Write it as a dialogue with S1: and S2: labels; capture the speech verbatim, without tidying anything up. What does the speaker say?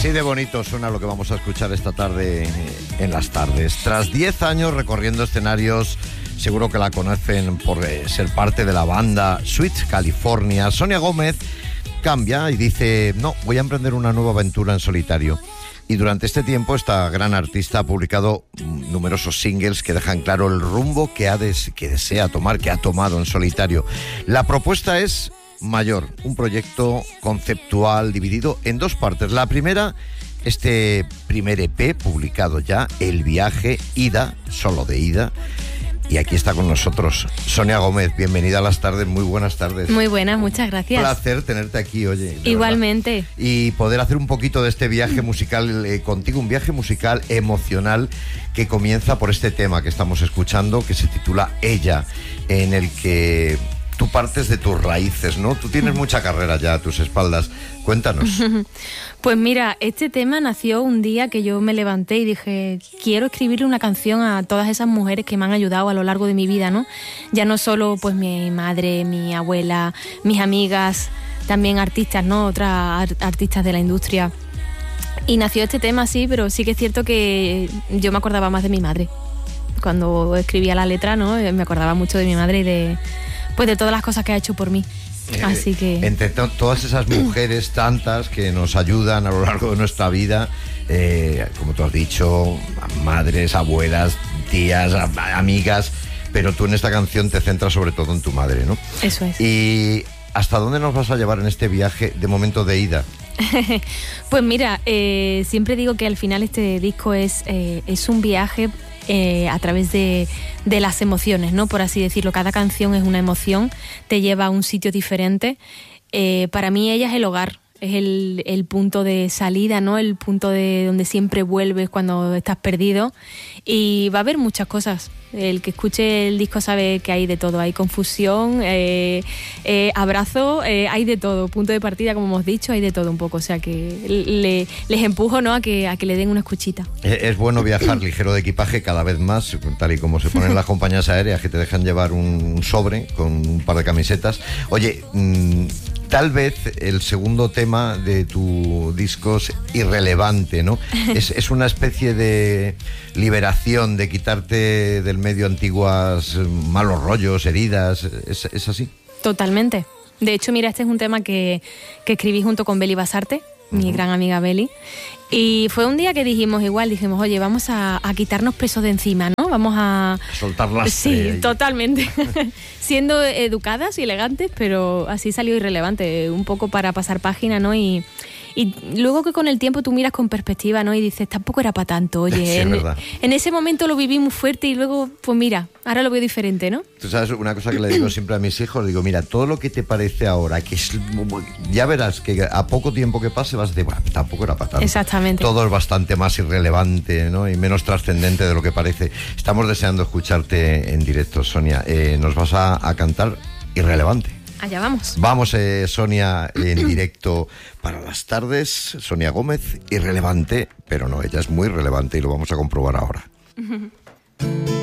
S1: Así de bonito suena lo que vamos a escuchar esta tarde en las tardes. Tras diez años recorriendo escenarios, seguro que la conocen por ser parte de la banda Sweet California, Sonia Gómez cambia y dice, no, voy a emprender una nueva aventura en solitario. Y durante este tiempo esta gran artista ha publicado numerosos singles que dejan claro el rumbo que, ha des- que desea tomar, que ha tomado en solitario. La propuesta es Mayor, un proyecto conceptual dividido en dos partes. La primera, este primer E P publicado ya, El Viaje, Ida, solo de ida. Y aquí está con nosotros Sonia Gómez. Bienvenida a las tardes, muy buenas tardes.
S2: Muy buenas, muchas gracias.
S1: Un placer tenerte aquí, oye.
S2: Igualmente.
S1: Verdad. Y poder hacer un poquito de este viaje musical eh, contigo, un viaje musical emocional que comienza por este tema que estamos escuchando, que se titula Ella, en el que tú partes de tus raíces, ¿no? Tú tienes mucha carrera ya a tus espaldas. Cuéntanos.
S2: Pues mira, este tema nació un día que yo me levanté y dije, quiero escribirle una canción a todas esas mujeres que me han ayudado a lo largo de mi vida, ¿no? Ya no solo pues mi madre, mi abuela, mis amigas, también artistas, ¿no? Otras art- artistas de la industria. Y nació este tema así, pero sí que es cierto que yo me acordaba más de mi madre. Cuando escribía la letra, ¿no? Me acordaba mucho de mi madre y de, pues de todas las cosas que ha hecho por mí. Así que...
S1: Entre to- todas esas mujeres tantas que nos ayudan a lo largo de nuestra vida, eh, como tú has dicho, madres, abuelas, tías, a- amigas, pero tú en esta canción te centras sobre todo en tu madre, ¿no?
S2: Eso es.
S1: ¿Y hasta dónde nos vas a llevar en este viaje de momento de ida?
S2: Pues mira, eh, siempre digo que al final este disco es, eh, es un viaje Eh, a través de, de las emociones, ¿no? Por así decirlo, cada canción es una emoción, te lleva a un sitio diferente. Eh, para mí ella es el hogar, es el, el punto de salida, ¿no? El punto de donde siempre vuelves cuando estás perdido. Y va a haber muchas cosas. El que escuche el disco sabe que hay de todo. Hay confusión, eh, eh, abrazo, eh, hay de todo. Punto de partida, como hemos dicho, hay de todo un poco. O sea que le, les empujo, ¿no? a que, a que le den una escuchita.
S1: Es bueno viajar ligero de equipaje cada vez más, tal y como se ponen las compañías aéreas que te dejan llevar un sobre con un par de camisetas. Oye, mmm, tal vez el segundo tema de tu disco es irrelevante, ¿no? Es, es una especie de liberación, de quitarte del medio antiguas malos rollos, heridas. ¿Es, es así?
S2: Totalmente. De hecho, mira, este es un tema que, que escribí junto con Beli Basarte, uh-huh. mi gran amiga Beli. Y fue un día que dijimos igual, dijimos, oye, vamos a, a quitarnos pesos de encima, ¿no? Vamos a...
S1: soltar lastre.
S2: Sí,
S1: ahí.
S2: Totalmente. Siendo educadas y elegantes, pero así salió irrelevante, un poco para pasar página, ¿no? Y, y luego que con el tiempo tú miras con perspectiva, ¿no? Y dices, tampoco era para tanto, oye.
S1: Sí,
S2: en, en ese momento lo viví muy fuerte y luego, pues mira, ahora lo veo diferente, ¿no?
S1: Tú sabes, una cosa que le digo siempre a mis hijos, digo, mira, todo lo que te parece ahora, que es, ya verás que a poco tiempo que pase vas a decir, bueno, tampoco era para tanto.
S2: Exactamente.
S1: Todo es bastante más irrelevante, ¿no? Y menos trascendente de lo que parece. Estamos deseando escucharte en directo, Sonia. Eh, nos vas a, a cantar Irrelevante.
S2: Allá vamos.
S1: Vamos, eh, Sonia, en directo para las tardes. Sonia Gómez, Irrelevante, pero no, ella es muy relevante y lo vamos a comprobar ahora.